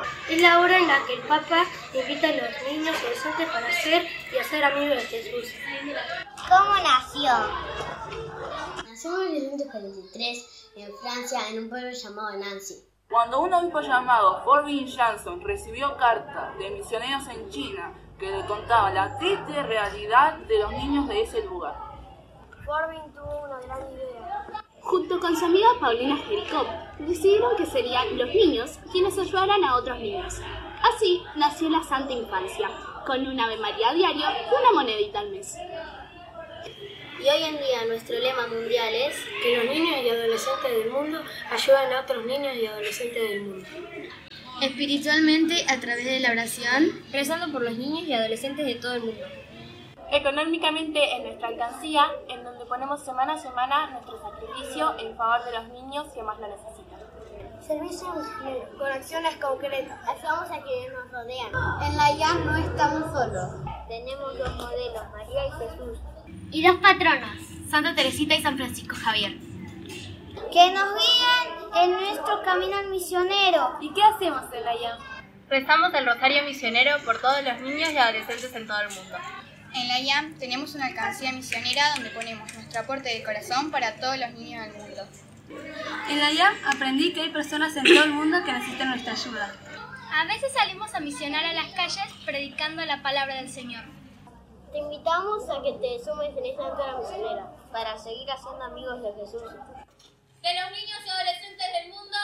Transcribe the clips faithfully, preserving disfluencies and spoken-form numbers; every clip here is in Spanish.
Es la hora en la que el Papa invita a los niños y adolescentes para ser y hacer amigos de Jesús. ¿Cómo nació? Nació en mil novecientos cuarenta y tres en Francia, en un pueblo llamado Nancy. Cuando un obispo llamado Forbin Jansson recibió cartas de misioneros en China que le contaban la triste realidad de los niños de ese lugar. Forbin tuvo una gran idea. Junto con su amiga Paulina Jericó, decidieron que serían los niños quienes ayudaran a otros niños. Así nació la Santa Infancia, con un Ave María diario y una monedita al mes. Y hoy en día nuestro lema mundial es que los niños y adolescentes del mundo ayuden a otros niños y adolescentes del mundo. Espiritualmente, a través de la oración, rezando por los niños y adolescentes de todo el mundo. Económicamente, en nuestra alcancía, en donde ponemos semana a semana nuestro sacrificio en favor de los niños que más lo necesitan. Servicio misionero, con acciones concretas. Ayudamos a quienes nos rodean. En la I A M no estamos solos. Tenemos dos modelos, María y Jesús. Y dos patronos, Santa Teresita y San Francisco Javier, que nos guían en nuestro camino misionero. ¿Y qué hacemos en la I A M? Rezamos el rosario misionero por todos los niños y adolescentes en todo el mundo. En la I A M tenemos una alcancía misionera donde ponemos nuestro aporte de corazón para todos los niños del mundo. En la I A M aprendí que hay personas en todo el mundo que necesitan nuestra ayuda. A veces salimos a misionar a las calles predicando la palabra del Señor. Te invitamos a que te sumes en esta aventura misionera para seguir haciendo amigos de Jesús. Que los niños y adolescentes del mundo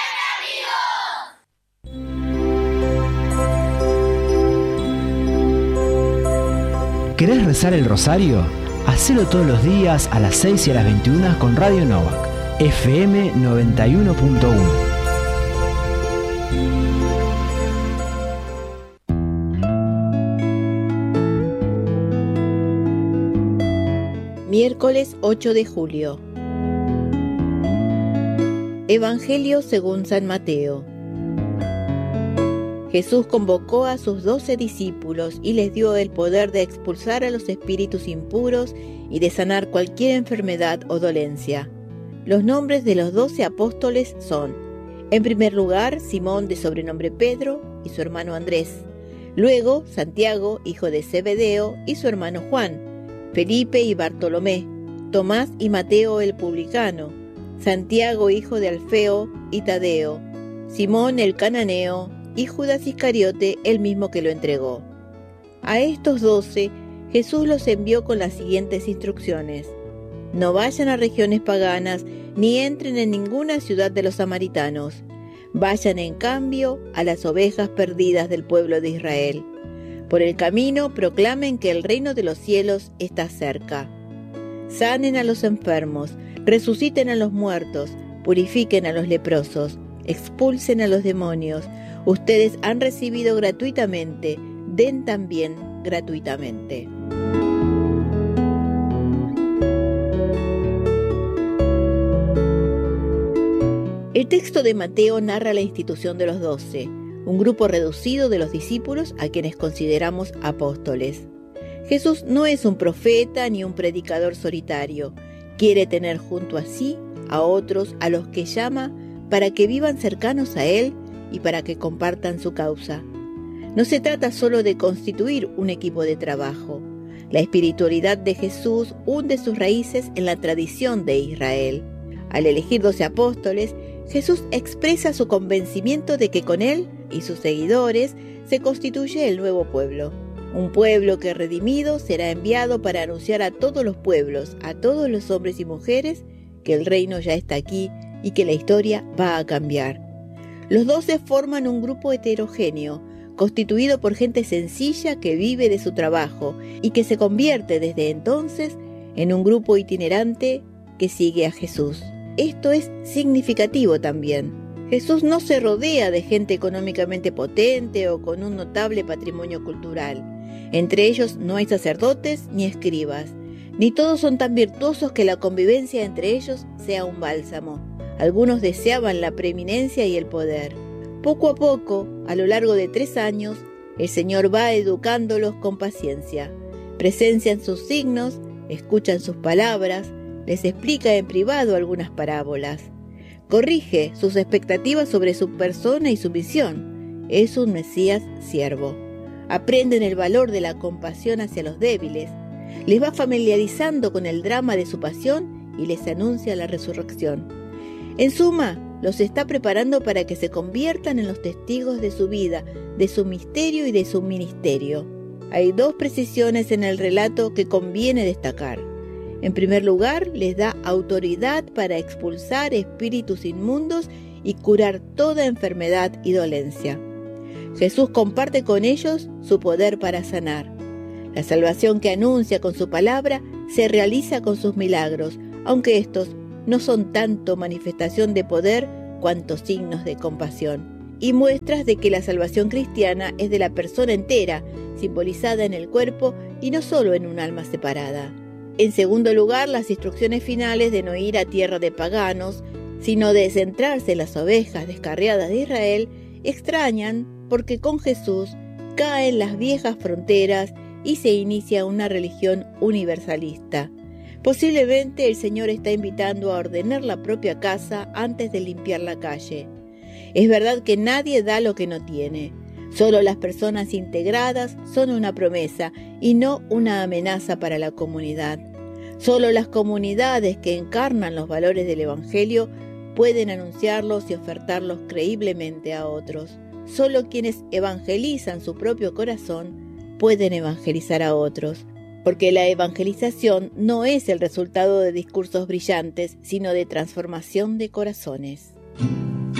¡sean amigos! ¿Querés rezar el rosario? Hacelo todos los días a las seis y a las veintiuna con Radio Novak, F M noventa y uno punto uno. Miércoles ocho de julio. Evangelio según San Mateo. Jesús convocó a sus doce discípulos y les dio el poder de expulsar a los espíritus impuros y de sanar cualquier enfermedad o dolencia. Los nombres de los doce apóstoles son: en primer lugar, Simón, de sobrenombre Pedro, y su hermano Andrés; luego, Santiago, hijo de Zebedeo, y su hermano Juan; Felipe y Bartolomé; Tomás y Mateo el publicano; Santiago, hijo de Alfeo, y Tadeo; Simón el cananeo, y Judas Iscariote, el mismo que lo entregó. A estos doce, Jesús los envió con las siguientes instrucciones: no vayan a regiones paganas, ni entren en ninguna ciudad de los samaritanos. Vayan, en cambio, a las ovejas perdidas del pueblo de Israel. Por el camino proclamen que el reino de los cielos está cerca. Sanen a los enfermos, resuciten a los muertos, purifiquen a los leprosos, expulsen a los demonios. Ustedes han recibido gratuitamente, den también gratuitamente. El texto de Mateo narra la institución de los doce, un grupo reducido de los discípulos a quienes consideramos apóstoles. Jesús no es un profeta ni un predicador solitario. Quiere tener junto a sí a otros a los que llama para que vivan cercanos a Él y para que compartan su causa. No se trata solo de constituir un equipo de trabajo. La espiritualidad de Jesús hunde sus raíces en la tradición de Israel. Al elegir doce apóstoles, Jesús expresa su convencimiento de que con Él y sus seguidores se constituye el nuevo pueblo. Un pueblo que, redimido, será enviado para anunciar a todos los pueblos, a todos los hombres y mujeres, que el reino ya está aquí y que la historia va a cambiar. Los doce forman un grupo heterogéneo, constituido por gente sencilla que vive de su trabajo y que se convierte desde entonces en un grupo itinerante que sigue a Jesús. Esto es significativo también. Jesús no se rodea de gente económicamente potente o con un notable patrimonio cultural. Entre ellos no hay sacerdotes ni escribas, ni todos son tan virtuosos que la convivencia entre ellos sea un bálsamo. Algunos deseaban la preeminencia y el poder. Poco a poco, a lo largo de tres años, el Señor va educándolos con paciencia. Presencian sus signos, escuchan sus palabras, les explica en privado algunas parábolas. Corrige sus expectativas sobre su persona y su misión, es un Mesías siervo. Aprenden el valor de la compasión hacia los débiles, les va familiarizando con el drama de su pasión y les anuncia la resurrección. En suma, los está preparando para que se conviertan en los testigos de su vida, de su misterio y de su ministerio. Hay dos precisiones en el relato que conviene destacar. En primer lugar, les da autoridad para expulsar espíritus inmundos y curar toda enfermedad y dolencia. Jesús comparte con ellos su poder para sanar. La salvación que anuncia con su palabra se realiza con sus milagros, aunque estos no son tanto manifestación de poder cuanto signos de compasión, y muestras de que la salvación cristiana es de la persona entera, simbolizada en el cuerpo y no solo en un alma separada. En segundo lugar, las instrucciones finales de no ir a tierra de paganos, sino de centrarse en las ovejas descarriadas de Israel, extrañan porque con Jesús caen las viejas fronteras y se inicia una religión universalista. Posiblemente el Señor está invitando a ordenar la propia casa antes de limpiar la calle. Es verdad que nadie da lo que no tiene. Solo las personas integradas son una promesa y no una amenaza para la comunidad. Solo las comunidades que encarnan los valores del Evangelio pueden anunciarlos y ofertarlos creíblemente a otros. Solo quienes evangelizan su propio corazón pueden evangelizar a otros, porque la evangelización no es el resultado de discursos brillantes, sino de transformación de corazones.